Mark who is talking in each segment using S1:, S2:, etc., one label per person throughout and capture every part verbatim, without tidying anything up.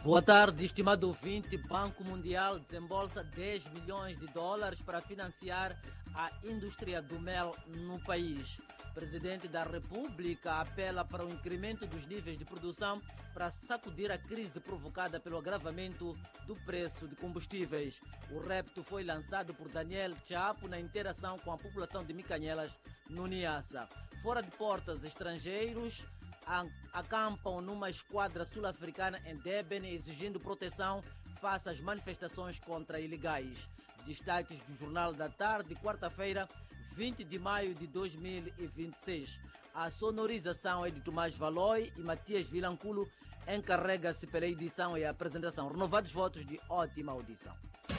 S1: Boa tarde, estimado ouvinte. Banco Mundial desembolsa dez milhões de dólares para financiar a indústria do mel no país. Presidente da República apela para o incremento dos níveis de produção para sacudir a crise provocada pelo agravamento do preço de combustíveis. O repto foi lançado por Daniel Chapo na interação com a população de Micanhelas, no Niassa. Fora de portas, estrangeiros acampam numa esquadra sul-africana em Durban exigindo proteção face às manifestações contra ilegais. Destaques do Jornal da Tarde, quarta-feira, vinte de maio de dois mil e vinte e seis. A sonorização é de Tomás Valoi e Matias Vilanculo encarrega-se pela edição e a apresentação. Renovados votos de ótima audição.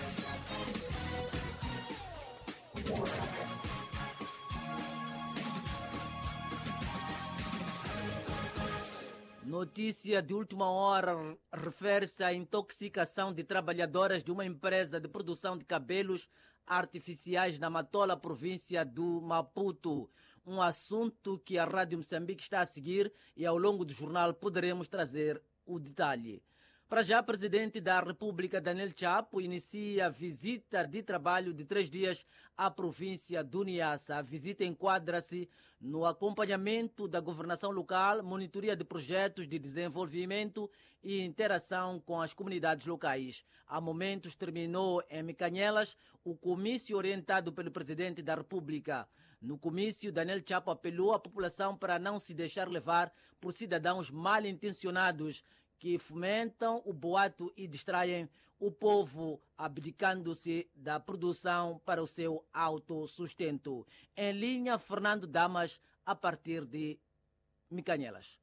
S1: Notícia de última hora refere-se à intoxicação de trabalhadoras de uma empresa de produção de cabelos artificiais na Matola, província do Maputo. Um assunto que a Rádio Moçambique está a seguir e ao longo do jornal poderemos trazer o detalhe. Para já, o presidente da República, Daniel Chapo, inicia a visita de trabalho de três dias à província do Niassa. A visita enquadra-se no acompanhamento da governação local, monitoria de projetos de desenvolvimento e interação com as comunidades locais. Há momentos terminou em Micanhelas o comício orientado pelo presidente da República. No comício, Daniel Chapo apelou à população para não se deixar levar por cidadãos mal intencionados que fomentam o boato e distraem o povo, abdicando-se da produção para o seu autossustento. Em linha, Fernando Damas, a partir de Micanhelas.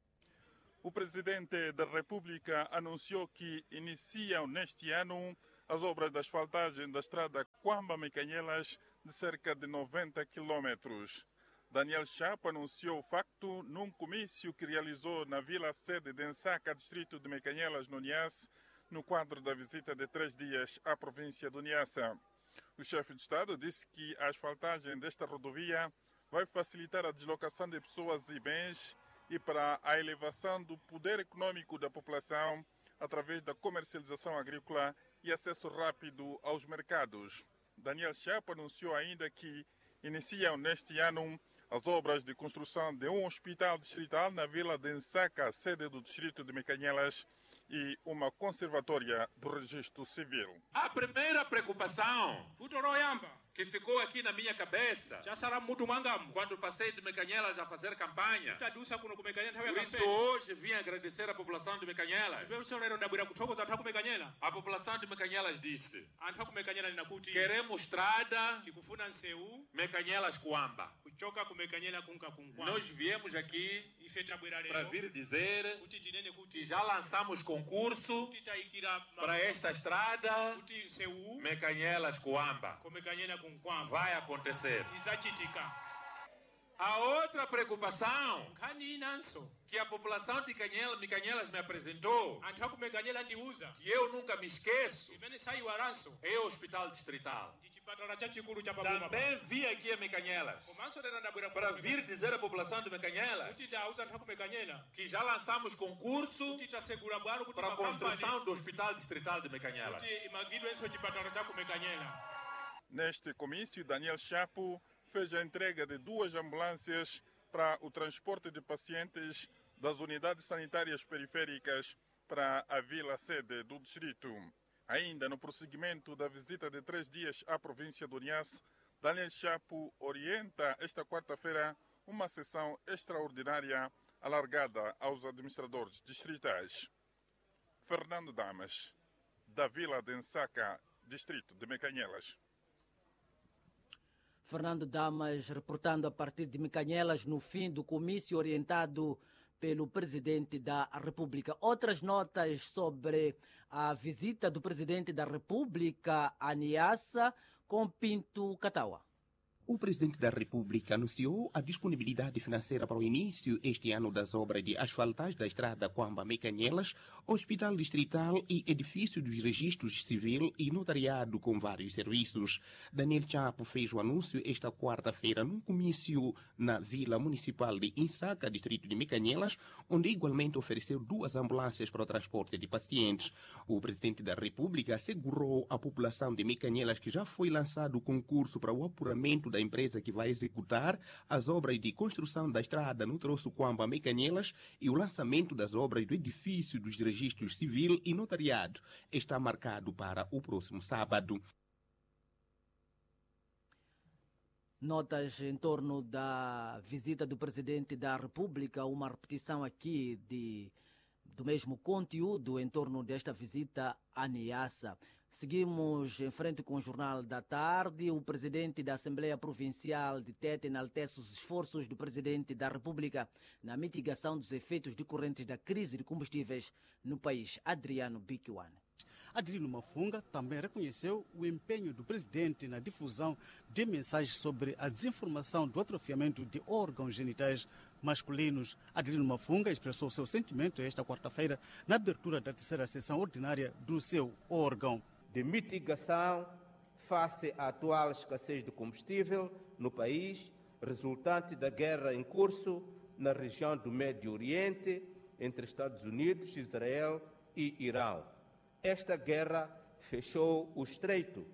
S2: O presidente da República anunciou que iniciam neste ano as obras de asfaltagem da estrada Quamba-Micanhelas de cerca de noventa quilômetros. Daniel Chapo anunciou o facto num comício que realizou na vila-sede de Nsaka, distrito de Micanhelas, no Niassa, no quadro da visita de três dias à província do Niassa. O chefe de Estado disse que a asfaltagem desta rodovia vai facilitar a deslocação de pessoas e bens e para a elevação do poder econômico da população através da comercialização agrícola e acesso rápido aos mercados. Daniel Chapo anunciou ainda que iniciam neste ano as obras de construção de um hospital distrital na vila de Nsaka, sede do distrito de Micanhelas, e uma conservatória do registro civil.
S3: A primeira preocupação que ficou aqui na minha cabeça quando passei de Micanhelas a fazer campanha. Por isso hoje vim agradecer a população de Micanhelas. A população de Micanhelas disse: queremos estrada Micanhelas Quamba. Nós viemos aqui para vir dizer que já lançamos concurso para esta estrada Micanhelas Quamba. Vai acontecer. A outra preocupação que a população de Micanhelas me apresentou, que eu nunca me esqueço, é o hospital distrital. Também vim aqui a Micanhelas para vir dizer à população de Micanhelas que já lançamos concurso para a construção do hospital distrital de Micanhelas.
S2: Neste comício, Daniel Chapo fez a entrega de duas ambulâncias para o transporte de pacientes das unidades sanitárias periféricas para a vila-sede do distrito. Ainda no prosseguimento da visita de três dias à província do Niassa, Daniel Chapo orienta esta quarta-feira uma sessão extraordinária alargada aos administradores distritais. Fernando Damas, da vila de Nsaka, distrito de Micanhelas.
S1: Fernando Damas reportando a partir de Micanhelas no fim do comício orientado pelo presidente da República. Outras notas sobre a visita do presidente da República a Niassa com Pinto Katawa.
S4: O Presidente da República anunciou a disponibilidade financeira para o início este ano das obras de asfaltagem da estrada Quamba-Mecanhelas, Hospital Distrital e edifício dos registros civil e notariado com vários serviços. Daniel Chapo fez o anúncio esta quarta-feira num comício na Vila Municipal de Insaca, distrito de Mecanhelas, onde igualmente ofereceu duas ambulâncias para o transporte de pacientes. O Presidente da República assegurou à população de Mecanhelas que já foi lançado o concurso para o apuramento da empresa que vai executar as obras de construção da estrada no troço Quamba-Mecanhelas e o lançamento das obras do edifício dos registros civil e notariado está marcado para o próximo sábado.
S1: Notas em torno da visita do Presidente da República, uma repetição aqui de, do mesmo conteúdo em torno desta visita à Niassa. Seguimos em frente com o Jornal da Tarde. O Presidente da Assembleia Provincial de Tete enaltece os esforços do Presidente da República na mitigação dos efeitos decorrentes da crise de combustíveis no país. Adriano Bikiwane.
S5: Adelino Mafunga também reconheceu o empenho do presidente na difusão de mensagens sobre a desinformação do atrofiamento de órgãos genitais masculinos. Adelino Mafunga expressou seu sentimento esta quarta-feira na abertura da terceira sessão ordinária do seu órgão.
S6: De mitigação face à atual escassez de combustível no país, resultante da guerra em curso na região do Médio Oriente entre Estados Unidos, Israel e Irão. Esta guerra fechou o estreito,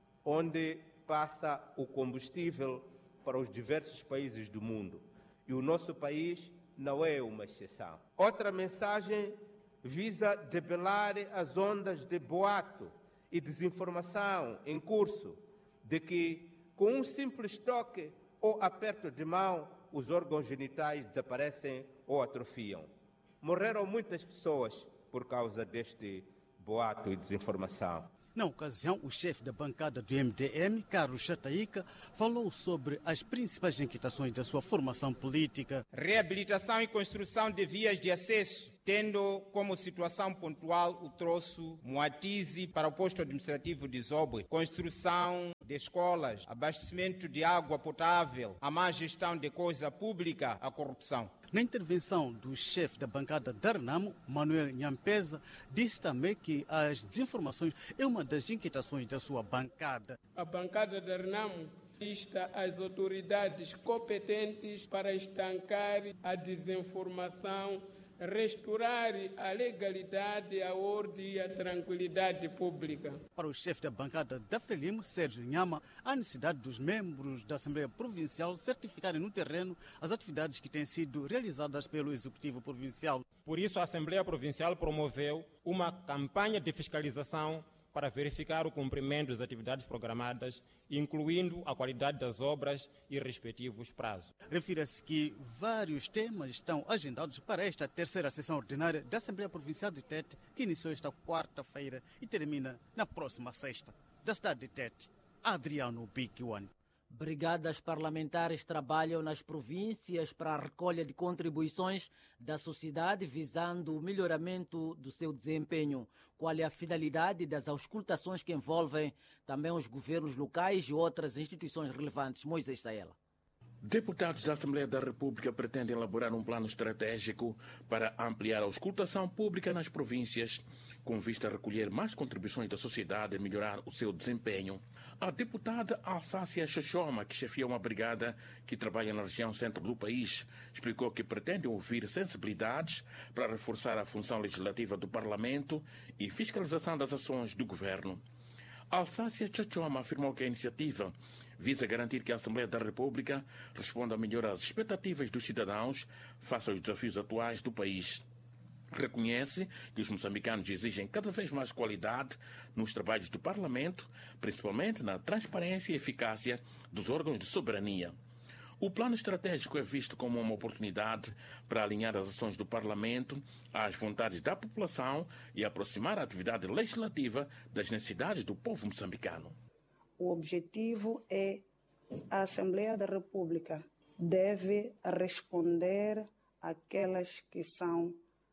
S6: onde passa o combustível para os diversos países do mundo. E o nosso país não é uma exceção. Outra mensagem visa debelar as ondas de boato e desinformação em curso de que, com um simples toque ou aperto de mão, os órgãos genitais desaparecem ou atrofiam. Morreram muitas pessoas por causa deste boato e desinformação.
S5: Na ocasião, o chefe da bancada do M D M, Carlos Chataíca, falou sobre as principais inquietações da sua formação política.
S7: Reabilitação e construção de vias de acesso, tendo como situação pontual o troço Moatize para o posto administrativo de Zobwe, construção de escolas, abastecimento de água potável, a má gestão de coisa pública, a corrupção.
S5: Na intervenção do chefe da bancada da Renamo, Manuel Nhampeza, disse também que as desinformações é uma das inquietações da sua bancada.
S8: A bancada da Renamo insta as autoridades competentes para estancar a desinformação, restaurar a legalidade, a ordem e a tranquilidade pública.
S5: Para o chefe da bancada da Frelimo, Sérgio Nhama, a necessidade dos membros da Assembleia Provincial certificarem no terreno as atividades que têm sido realizadas pelo Executivo Provincial.
S9: Por isso, a Assembleia Provincial promoveu uma campanha de fiscalização para verificar o cumprimento das atividades programadas, incluindo a qualidade das obras e respectivos prazos.
S5: Refira-se que vários temas estão agendados para esta terceira sessão ordinária da Assembleia Provincial de Tete, que iniciou esta quarta-feira e termina na próxima sexta. Da cidade de Tete, Adriano Bikiwane.
S1: Brigadas parlamentares trabalham nas províncias para a recolha de contribuições da sociedade visando o melhoramento do seu desempenho. Qual é a finalidade das auscultações que envolvem também os governos locais e outras instituições relevantes? Moisés Saela.
S10: Deputados da Assembleia da República pretendem elaborar um plano estratégico para ampliar a auscultação pública nas províncias, com vista a recolher mais contribuições da sociedade e melhorar o seu desempenho. A deputada Alsácia Xoxoma, que chefia uma brigada que trabalha na região centro do país, explicou que pretendem ouvir sensibilidades para reforçar a função legislativa do Parlamento e fiscalização das ações do governo. Alsácia Xoxoma afirmou que a iniciativa visa garantir que a Assembleia da República responda melhor às expectativas dos cidadãos face aos desafios atuais do país. Reconhece que os moçambicanos exigem cada vez mais qualidade nos trabalhos do Parlamento, principalmente na transparência e eficácia dos órgãos de soberania. O plano estratégico é visto como uma oportunidade para alinhar as ações do Parlamento às vontades da população e aproximar a atividade legislativa das necessidades do povo moçambicano.
S11: O objetivo é a Assembleia da República deve responder àquelas que são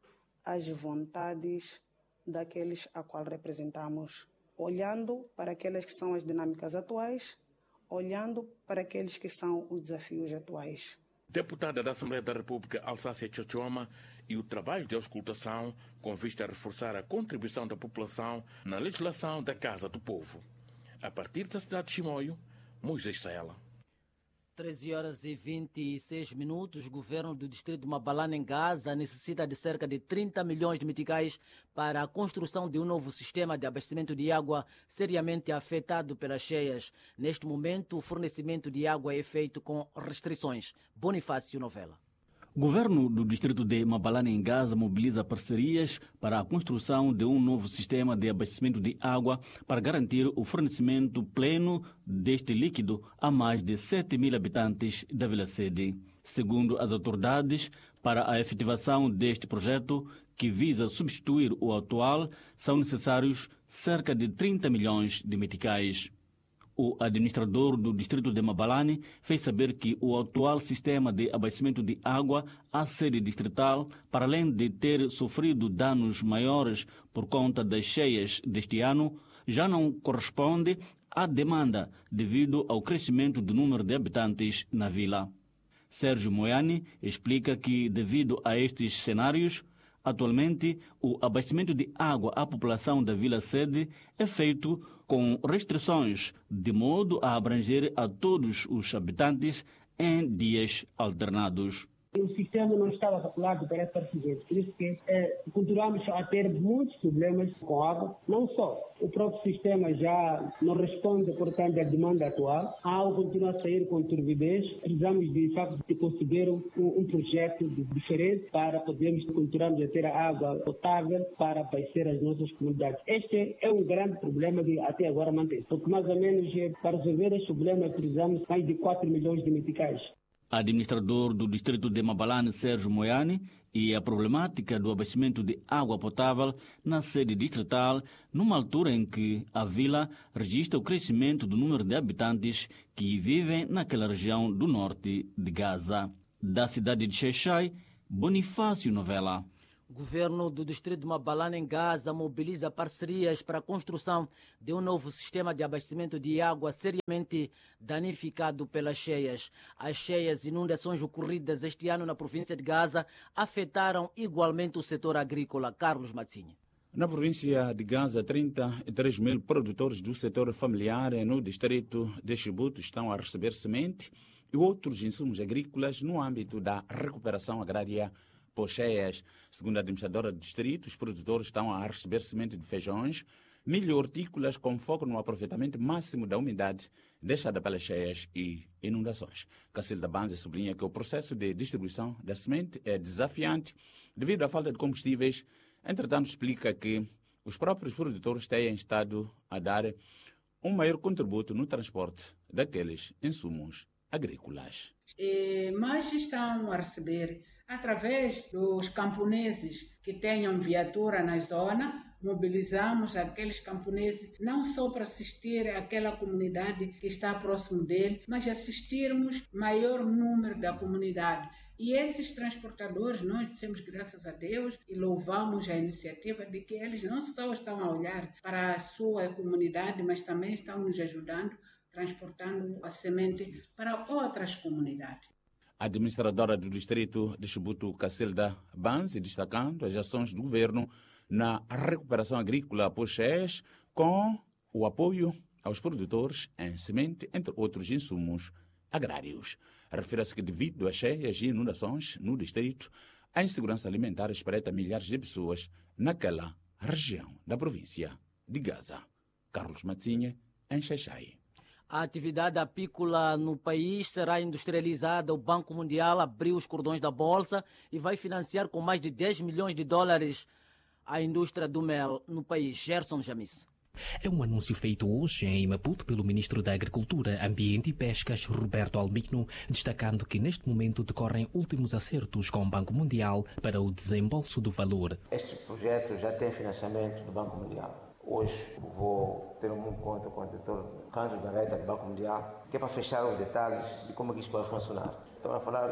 S11: as vontades daqueles a qual representamos, olhando para aquelas que são as dinâmicas atuais, olhando para aqueles que são os desafios atuais.
S10: Deputada da Assembleia da República, Alsácia Chochoma, e o trabalho de auscultação com vista a reforçar a contribuição da população na legislação da Casa do Povo. A partir da cidade de Chimoio, Moisés Saela.
S1: treze horas e vinte e seis minutos. O governo do distrito de Mabalane, em Gaza, necessita de cerca de trinta milhões de meticais para a construção de um novo sistema de abastecimento de água seriamente afetado pelas cheias. Neste momento, o fornecimento de água é feito com restrições. Bonifácio Novela.
S12: O governo do distrito de Mabalane, em Gaza, mobiliza parcerias para a construção de um novo sistema de abastecimento de água para garantir o fornecimento pleno deste líquido a mais de sete mil habitantes da Vila Sede. Segundo as autoridades, para a efetivação deste projeto, que visa substituir o atual, são necessários cerca de trinta milhões de meticais. O administrador do distrito de Mabalane fez saber que o atual sistema de abastecimento de água à sede distrital, para além de ter sofrido danos maiores por conta das cheias deste ano, já não corresponde à demanda devido ao crescimento do número de habitantes na vila. Sérgio Moiani explica que, devido a estes cenários, atualmente o abastecimento de água à população da Vila Sede é feito com restrições, de modo a abranger a todos os habitantes em dias alternados.
S13: O sistema não estava calculado para essa residência, por isso que eh, continuamos a ter muitos problemas com água. Não só, o próprio sistema já não responde, portanto, à demanda atual. A água continua a sair com turbidez. Precisamos, de facto, de conseguir um, um projeto diferente para podermos continuar a ter a água potável para abastecer as nossas comunidades. Este é um grande problema de até agora manter, porque mais ou menos para resolver este problema precisamos mais de quatro milhões de meticais.
S12: Administrador do distrito de Mabalane, Sérgio Moiani, e a problemática do abastecimento de água potável na sede distrital, numa altura em que a vila registra o crescimento do número de habitantes que vivem naquela região do norte de Gaza. Da cidade de Xai-Xai, Bonifácio Novela.
S1: O governo do distrito de Mabalane, em Gaza, mobiliza parcerias para a construção de um novo sistema de abastecimento de água seriamente danificado pelas cheias. As cheias e inundações ocorridas este ano na província de Gaza afetaram igualmente o setor agrícola. Carlos Matzinha.
S14: Na província de Gaza, trinta e três mil produtores do setor familiar no distrito de Chibuto estão a receber semente e outros insumos agrícolas no âmbito da recuperação agrária por cheias. Segundo a administradora do distrito, os produtores estão a receber semente de feijões, milho e hortícolas com foco no aproveitamento máximo da umidade deixada pelas cheias e inundações. Cacilda Banzi sublinha que o processo de distribuição da semente é desafiante devido à falta de combustíveis. Entretanto, explica que os próprios produtores têm estado a dar um maior contributo no transporte daqueles insumos agrícolas.
S15: E mais estão a receber através dos camponeses que tenham viatura na zona. Mobilizamos aqueles camponeses não só para assistir àquela comunidade que está próximo dele, mas assistirmos maior número da comunidade. E esses transportadores, nós dissemos graças a Deus e louvamos a iniciativa de que eles não só estão a olhar para a sua comunidade, mas também estão nos ajudando, transportando a semente para outras comunidades.
S14: A administradora do distrito de Chibuto, Cacilda Banzi, destacando as ações do governo na recuperação agrícola por cheias, com o apoio aos produtores em semente, entre outros insumos agrários. Refere-se que, devido às cheias e inundações no distrito, a insegurança alimentar espreita milhares de pessoas naquela região da província de Gaza. Carlos Matzinha, em Xai-Xai.
S1: A atividade apícola no país será industrializada. O Banco Mundial abriu os cordões da Bolsa e vai financiar com mais de dez milhões de dólares a indústria do mel no país. Gerson Jamis.
S16: É um anúncio feito hoje em Maputo pelo Ministro da Agricultura, Ambiente e Pescas, Roberto Almigno, destacando que neste momento decorrem últimos acertos com o Banco Mundial para o desembolso do valor.
S17: Este projeto já tem financiamento do Banco Mundial. Hoje vou ter um encontro com o doutor Cândido Barreta do Banco Mundial, que é para fechar os detalhes de como é que isto vai funcionar. Estamos a falar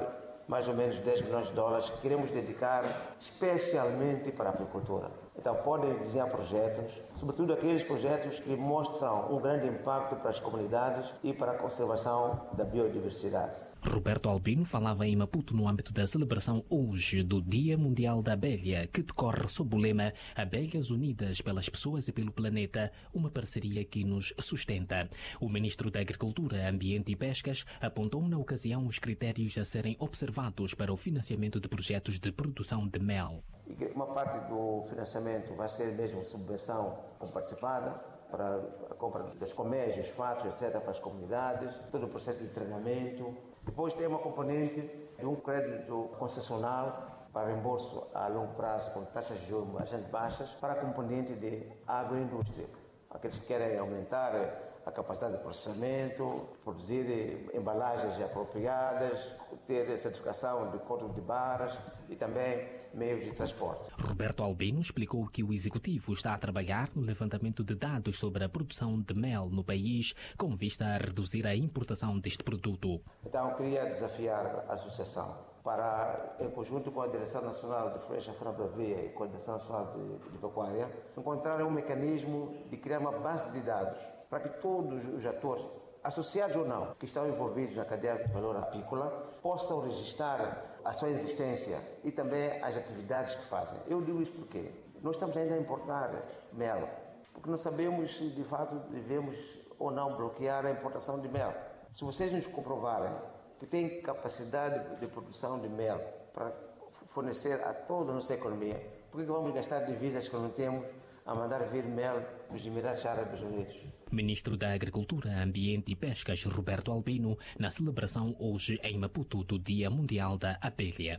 S17: mais ou menos dez milhões de dólares que queremos dedicar especialmente para a apicultura. Então podem desenhar projetos, sobretudo aqueles projetos que mostram um grande impacto para as comunidades e para a conservação da biodiversidade.
S16: Roberto Albino falava em Maputo no âmbito da celebração hoje do Dia Mundial da Abelha, que decorre sob o lema Abelhas Unidas pelas Pessoas e pelo Planeta, uma parceria que nos sustenta. O ministro da Agricultura, Ambiente e Pescas apontou na ocasião os critérios a serem observados para o financiamento de projetos de produção de mel.
S17: Uma parte do financiamento vai ser mesmo subvenção participada para a compra das colmeias, fatos, etcétera, para as comunidades, todo o processo de treinamento. Depois tem uma componente de um crédito concessional para reembolso a longo prazo com taxas de juros bastante baixas para a componente de agroindústria. Aqueles que querem aumentar a capacidade de processamento, produzir embalagens apropriadas, ter certificação de código de barras e também meios de transporte.
S16: Roberto Albino explicou que o Executivo está a trabalhar no levantamento de dados sobre a produção de mel no país, com vista a reduzir a importação deste produto.
S17: Então, queria desafiar a Associação para, em conjunto com a Direção Nacional de Florestas e Fauna Bravia e com a Direção Nacional de, de Pecuária, encontrar um mecanismo de criar uma base de dados para que todos os atores, associados ou não, que estão envolvidos na cadeia de valor apícola, possam registrar a sua existência e também as atividades que fazem. Eu digo isso porque nós estamos ainda a importar mel, porque não sabemos se de fato devemos ou não bloquear a importação de mel. Se vocês nos comprovarem que têm capacidade de produção de mel para fornecer a toda a nossa economia, por que vamos gastar divisas que não temos a mandar vir mel dos Emirados Árabes Unidos?
S16: Ministro da Agricultura, Ambiente e Pescas, Roberto Albino, na celebração hoje em Maputo do Dia Mundial da Abelha.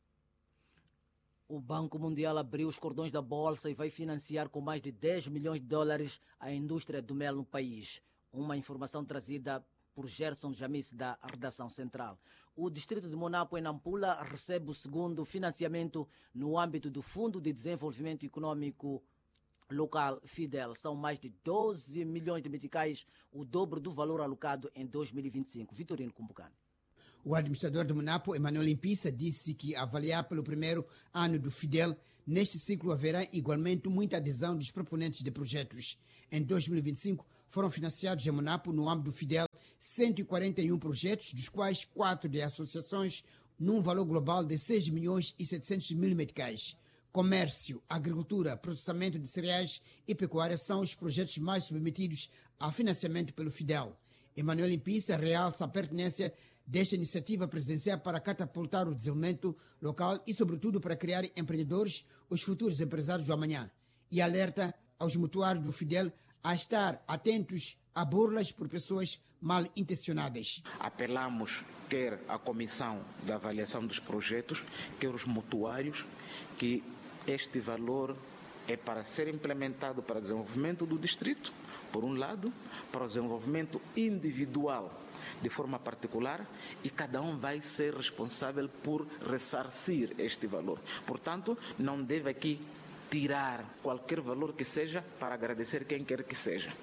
S1: O Banco Mundial abriu os cordões da bolsa e vai financiar com mais de dez milhões de dólares a indústria do mel no país. Uma informação trazida por Gerson Jamis, da redação central. O distrito de Monapo, em Nampula, recebe o segundo financiamento no âmbito do Fundo de Desenvolvimento Econômico Local Fidel. São mais de doze milhões de meticais, o dobro do valor alocado em dois mil e vinte e cinco. Vitorino Kumbucano.
S18: O administrador de Monapo, Emanuel Impissa, disse que, a avaliar pelo primeiro ano do Fidel, neste ciclo haverá igualmente muita adesão dos proponentes de projetos. Em dois mil e vinte e cinco, foram financiados em Monapo, no âmbito do Fidel, cento e quarenta e um projetos, dos quais quatro de associações, num valor global de seis milhões e setecentos mil meticais. Comércio, agricultura, processamento de cereais e pecuária são os projetos mais submetidos a financiamento pelo Fidel. Emanuel Impissa realça a pertinência desta iniciativa presidencial para catapultar o desenvolvimento local e, sobretudo, para criar empreendedores, os futuros empresários do amanhã. E alerta aos mutuários do Fidel a estar atentos a burlas por pessoas mal intencionadas.
S19: Apelamos quer a Comissão de Avaliação dos Projetos, quer os mutuários, que este valor é para ser implementado para o desenvolvimento do distrito, por um lado, para o desenvolvimento individual de forma particular, e cada um vai ser responsável por ressarcir este valor. Portanto, não deve aqui tirar qualquer valor que seja para agradecer quem quer que seja.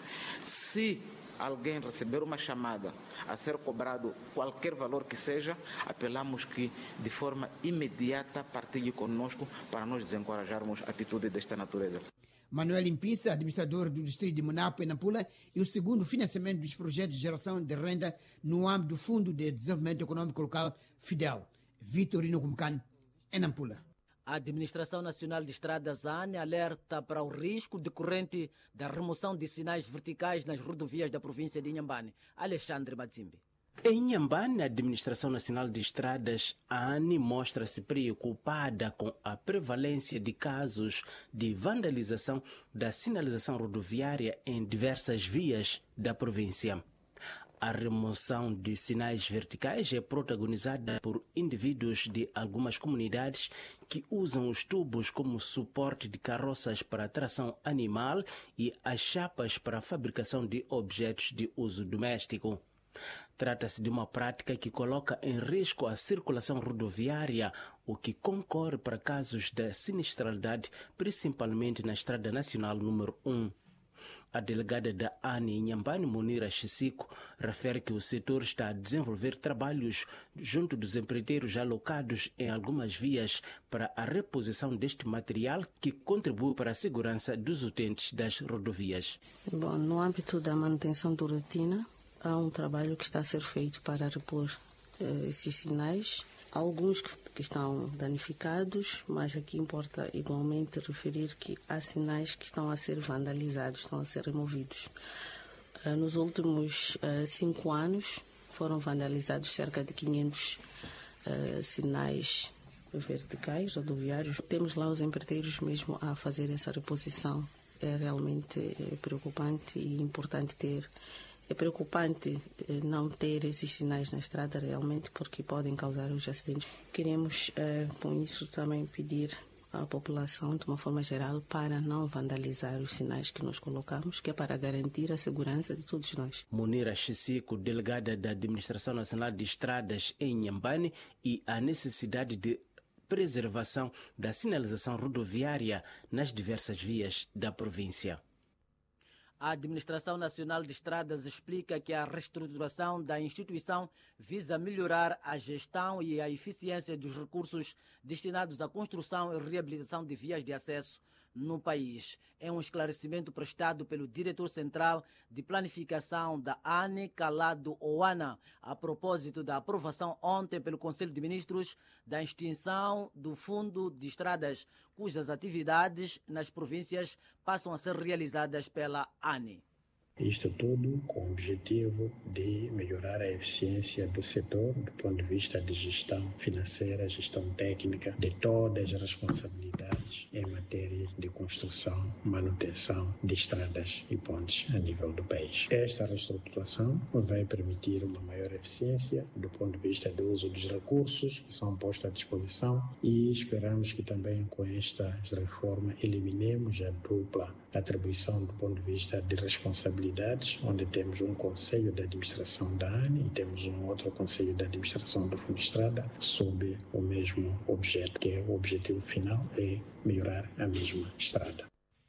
S19: Se alguém receber uma chamada a ser cobrado qualquer valor que seja, apelamos que de forma imediata partilhe conosco para nós desencorajarmos atitude desta natureza.
S18: Manuel Impissa, administrador do distrito de Monapo, em Nampula, e o segundo financiamento dos projetos de geração de renda no âmbito do Fundo de Desenvolvimento Econômico Local Fidel. Vitorino Kumkan, em Nampula.
S1: A Administração Nacional de Estradas, A ANE, alerta para o risco decorrente da remoção de sinais verticais nas rodovias da província de Inhambane. Alexandre Madzimbi.
S20: Em Inhambane, a Administração Nacional de Estradas, a ANE, mostra-se preocupada com a prevalência de casos de vandalização da sinalização rodoviária em diversas vias da província. A remoção de sinais verticais é protagonizada por indivíduos de algumas comunidades que usam os tubos como suporte de carroças para tração animal e as chapas para a fabricação de objetos de uso doméstico. Trata-se de uma prática que coloca em risco a circulação rodoviária, o que concorre para casos de sinistralidade, principalmente na Estrada Nacional número um. A delegada da ANI em Inhambane, Munira Chisico, refere que o setor está a desenvolver trabalhos junto dos empreiteiros alocados em algumas vias para a reposição deste material que contribui para a segurança dos utentes das rodovias.
S21: Bom, no âmbito da manutenção de rotina, há um trabalho que está a ser feito para repor eh, esses sinais. Alguns que, que estão danificados, mas aqui importa igualmente referir que há sinais que estão a ser vandalizados, estão a ser removidos. Uh, nos últimos uh, cinco anos foram vandalizados cerca de quinhentos uh, sinais verticais, rodoviários. Temos lá os empreiteiros mesmo a fazer essa reposição. É realmente preocupante e importante ter. É preocupante não ter esses sinais na estrada realmente porque podem causar os acidentes. Queremos, eh, com isso, também pedir à população, de uma forma geral, para não vandalizar os sinais que nós colocamos, que é para garantir a segurança de todos nós.
S20: Munira Chisico, delegada da Administração Nacional de Estradas em Inhambane, e a necessidade de preservação da sinalização rodoviária nas diversas vias da província.
S1: A Administração Nacional de Estradas explica que a reestruturação da instituição visa melhorar a gestão e a eficiência dos recursos destinados à construção e reabilitação de vias de acesso no país. É um esclarecimento prestado pelo diretor central de planificação da ANE, Calado Oana, a propósito da aprovação ontem pelo Conselho de Ministros da extinção do Fundo de Estradas, cujas atividades nas províncias passam a ser realizadas pela ANE.
S22: Isto tudo com o objetivo de melhorar a eficiência do setor do ponto de vista de gestão financeira, gestão técnica, de todas as responsabilidades em matéria de construção, manutenção de estradas e pontes a nível do país. Esta reestruturação vai permitir uma maior eficiência do ponto de vista do uso dos recursos que são postos à disposição e esperamos que também com esta reforma eliminemos a dupla atribuição do ponto de vista de responsabilidades, onde temos um conselho de administração da ANE e temos um outro conselho de administração do Fundo de Estrada sob o mesmo objeto, que é o objetivo final é melhorar a mesma estrada.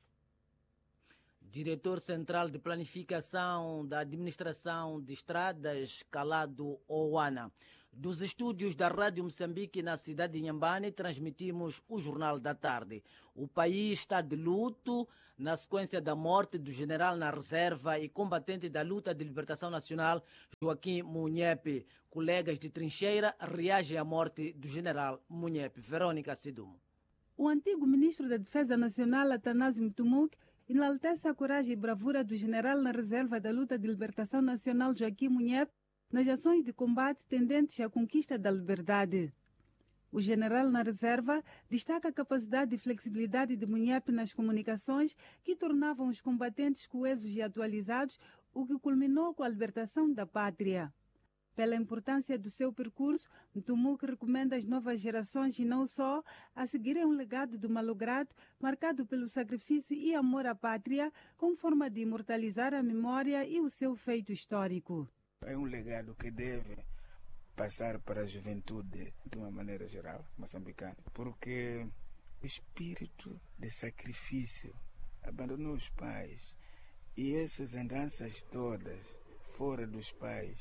S1: Diretor Central de Planificação da Administração de Estradas, Calado Oana. Dos estúdios da Rádio Moçambique na cidade de Inhambane, transmitimos o Jornal da Tarde. O país está de luto na sequência da morte do general na reserva e combatente da luta de libertação nacional, Joaquim Munhepe. Colegas de trincheira reagem à morte do general Munhepe. Verônica Sidumo.
S23: O antigo ministro da Defesa Nacional, Atanásio Mtumuk, enaltece a coragem e bravura do general na reserva da luta de libertação nacional, Joaquim Munhepe, nas ações de combate tendentes à conquista da liberdade. O general na reserva destaca a capacidade e flexibilidade de Munhepe nas comunicações que tornavam os combatentes coesos e atualizados, o que culminou com a libertação da pátria. Pela importância do seu percurso, Mtumuk recomenda às novas gerações e não só a seguirem um legado do malogrado marcado pelo sacrifício e amor à pátria como forma de imortalizar a memória e o seu feito histórico.
S24: É um legado que deve passar para a juventude de uma maneira geral moçambicana, porque o espírito de sacrifício abandonou os pais e essas andanças todas fora dos pais,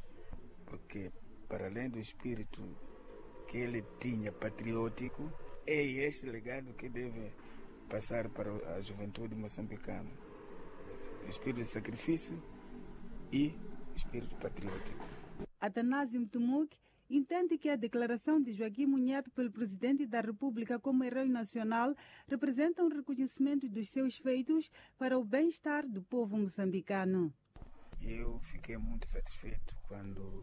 S24: porque para além do espírito que ele tinha patriótico, é este legado que deve passar para a juventude moçambicana, o espírito de sacrifício e espírito patriótico.
S23: Atanásio Mtumuk entende que a declaração de Joaquim Munhepe pelo presidente da República como herói nacional representa um reconhecimento dos seus feitos para o bem-estar do povo moçambicano.
S24: Eu fiquei muito satisfeito quando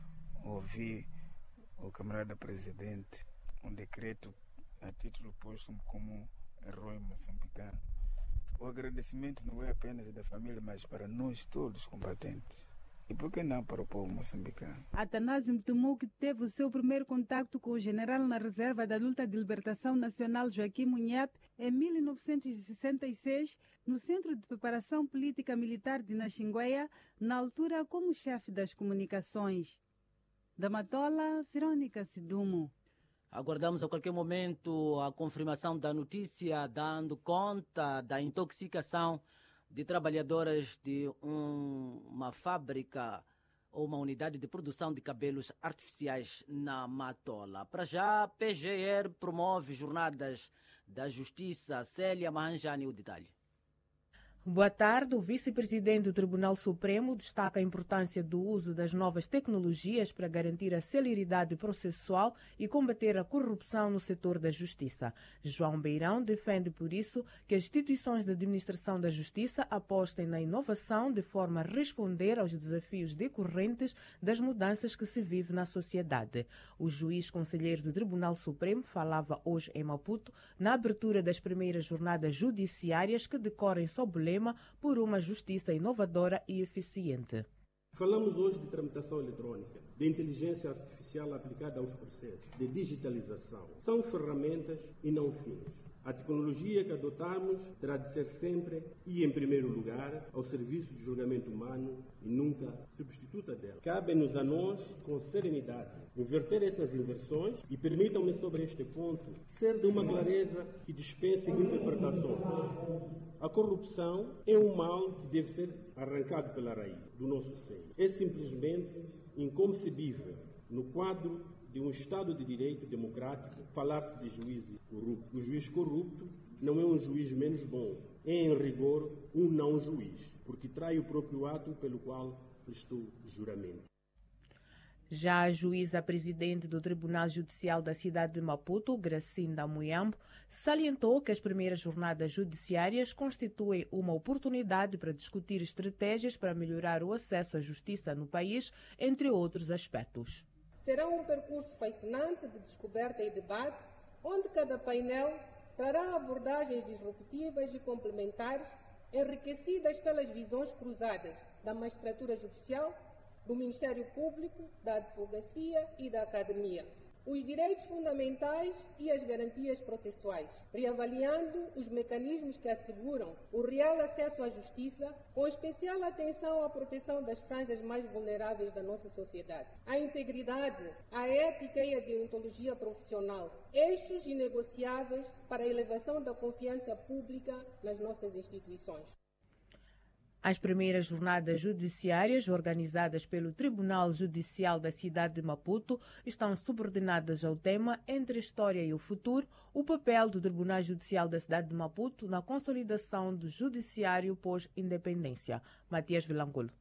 S24: ouvi o camarada presidente um decreto a título póstumo como herói moçambicano. O agradecimento não é apenas da família, mas para nós todos combatentes. E por que não para o povo moçambicano?
S23: Atanásio Mtumuk teve o seu primeiro contato com o general na reserva da luta de libertação nacional Joaquim Munhepe em mil novecentos e sessenta e seis, no Centro de Preparação Política Militar de Naxingueia, na altura como chefe das comunicações. Da Matola, Verônica Sidumo.
S1: Aguardamos a qualquer momento a confirmação da notícia dando conta da intoxicação de trabalhadoras de um, uma fábrica ou uma unidade de produção de cabelos artificiais na Matola. Para já, a P G R promove jornadas da Justiça. Célia Mahanjani, o detalhe.
S2: Boa tarde. O vice-presidente do Tribunal Supremo destaca a importância do uso das novas tecnologias para garantir a celeridade processual e combater a corrupção no setor da justiça. João Beirão defende, por isso, que as instituições de administração da justiça apostem na inovação de forma a responder aos desafios decorrentes das mudanças que se vive na sociedade. O juiz conselheiro do Tribunal Supremo falava hoje em Maputo na abertura das primeiras jornadas judiciárias que decorrem sob o lema por uma justiça inovadora e eficiente.
S3: Falamos hoje de tramitação eletrónica, de inteligência artificial aplicada aos processos, de digitalização. São ferramentas e não fins. A tecnologia que adotamos terá de ser sempre e, em primeiro lugar, ao serviço do julgamento humano e nunca substituta dela. Cabe-nos a nós, com serenidade, inverter essas inversões e permitam-me sobre este ponto ser de uma clareza que dispense interpretações. A corrupção é um mal que deve ser arrancado pela raiz do nosso seio. É simplesmente inconcebível, no quadro de um Estado de Direito democrático, falar-se de juiz corrupto. O juiz corrupto não é um juiz menos bom, é, em rigor, um não-juiz, porque trai o próprio ato pelo qual prestou juramento.
S2: Já a juíza presidente do Tribunal Judicial da cidade de Maputo, Gracinda Muyambo, salientou que as primeiras jornadas judiciárias constituem uma oportunidade para discutir estratégias para melhorar o acesso à justiça no país, entre outros aspectos.
S4: Será um percurso fascinante de descoberta e debate, onde cada painel trará abordagens disruptivas e complementares, enriquecidas pelas visões cruzadas da magistratura judicial, do Ministério Público, da Advocacia e da Academia. Os direitos fundamentais e as garantias processuais, reavaliando os mecanismos que asseguram o real acesso à justiça, com especial atenção à proteção das franjas mais vulneráveis da nossa sociedade. A integridade, a ética e a deontologia profissional, eixos inegociáveis para a elevação da confiança pública nas nossas instituições.
S2: As primeiras jornadas judiciárias, organizadas pelo Tribunal Judicial da cidade de Maputo, estão subordinadas ao tema Entre a História e o Futuro, o papel do Tribunal Judicial da cidade de Maputo na consolidação do judiciário pós-independência. Matias Vilanculo.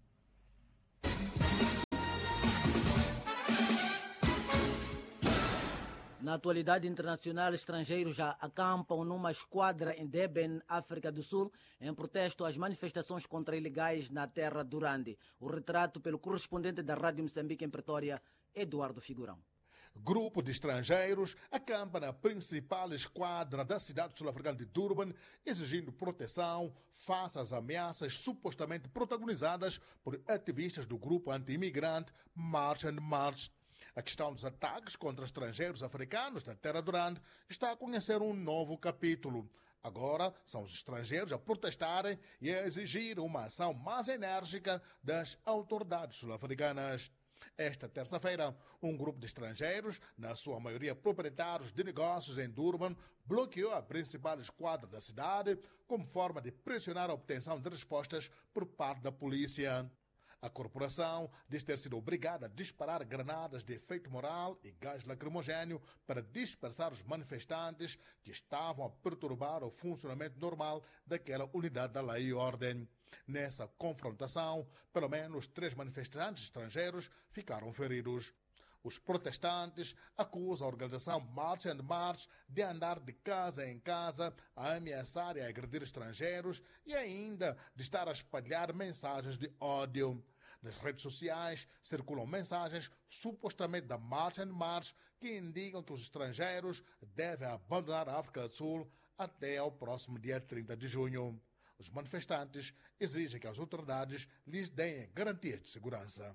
S1: Na atualidade internacional, estrangeiros já acampam numa esquadra em Deben, África do Sul, em protesto às manifestações contra ilegais na terra do Rande. O retrato pelo correspondente da Rádio Moçambique em Pretória, Eduardo Figurão.
S6: Grupo de estrangeiros acampa na principal esquadra da cidade sul-africana de Durban, exigindo proteção face às ameaças supostamente protagonizadas por ativistas do grupo anti-imigrante March and March. A questão dos ataques contra estrangeiros africanos na Terra do Rande está a conhecer um novo capítulo. Agora são os estrangeiros a protestarem e a exigir uma ação mais enérgica das autoridades sul-africanas. Esta terça-feira, um grupo de estrangeiros, na sua maioria proprietários de negócios em Durban, bloqueou a principal esquadra da cidade como forma de pressionar a obtenção de respostas por parte da polícia. A corporação diz ter sido obrigada a disparar granadas de efeito moral e gás lacrimogéneo para dispersar os manifestantes que estavam a perturbar o funcionamento normal daquela unidade da lei e ordem. Nessa confrontação, pelo menos três manifestantes estrangeiros ficaram feridos. Os protestantes acusam a organização March and March de andar de casa em casa a ameaçar e a agredir estrangeiros e ainda de estar a espalhar mensagens de ódio. Nas redes sociais circulam mensagens supostamente da March and March que indicam que os estrangeiros devem abandonar a África do Sul até ao próximo dia trinta de junho. Os manifestantes exigem que as autoridades lhes deem garantias de segurança.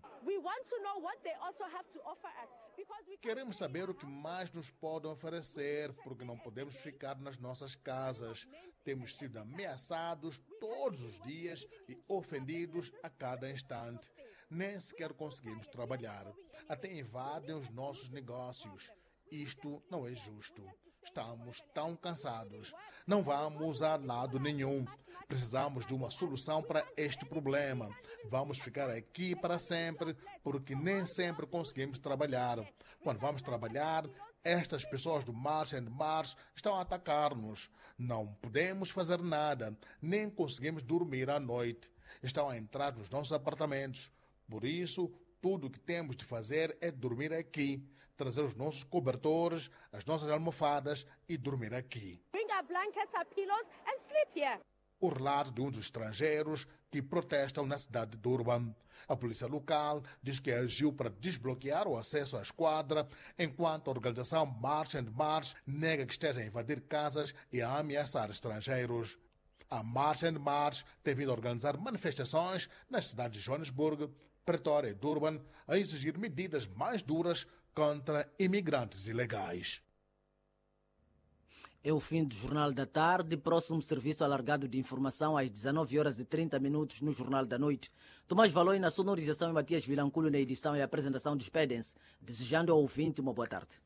S6: Queremos saber o que mais nos podem oferecer, porque não podemos ficar nas nossas casas. Temos sido ameaçados todos os dias e ofendidos a cada instante. Nem sequer conseguimos trabalhar. Até invadem os nossos negócios. Isto não é justo. estamos tão cansados. Não vamos a lado nenhum. Precisamos de uma solução para este problema. Vamos ficar aqui para sempre, porque nem sempre conseguimos trabalhar. Quando vamos trabalhar, estas pessoas do March and March estão a atacar-nos. Não podemos fazer nada, nem conseguimos dormir à noite. Estão a entrar nos nossos apartamentos. Por isso, tudo o que temos de fazer é dormir aqui, trazer os nossos cobertores, as nossas almofadas e dormir aqui.
S5: Bring our blankets, our pillows and sleep here.
S6: O relato de um dos estrangeiros que protestam na cidade de Durban. A polícia local diz que agiu para desbloquear o acesso à esquadra, enquanto a organização March and March nega que esteja a invadir casas e a ameaçar estrangeiros. A March and March tem vindo a organizar manifestações nas cidades de Joanesburgo, Pretória e Durban, a exigir medidas mais duras contra imigrantes ilegais.
S1: É o fim do Jornal da Tarde. Próximo serviço alargado de informação às dezenove horas e trinta minutos no Jornal da Noite. Tomás Valoi na sonorização e Matias Vilanculo na edição e apresentação. Despedem-se, desejando ao ouvinte uma boa tarde.